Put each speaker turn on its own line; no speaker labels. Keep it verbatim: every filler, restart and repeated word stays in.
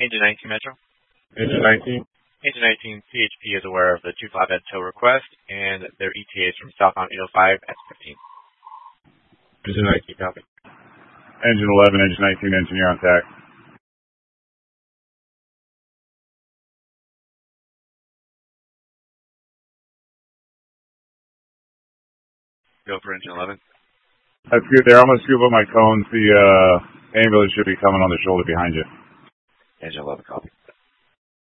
Engine nineteen, Metro.
Engine nineteen.
Engine nineteen, C H P is aware of the two flatbed tow request, and their E T A is from southbound eight oh five at fifteen.
Engine nineteen,
copy.
Engine eleven, Engine nineteen, engineer on tack.
Go for engine eleven.
That's good there. I'm going to scoop up my cones. The uh, ambulance should be coming on the shoulder behind you.
Engine eleven, copy.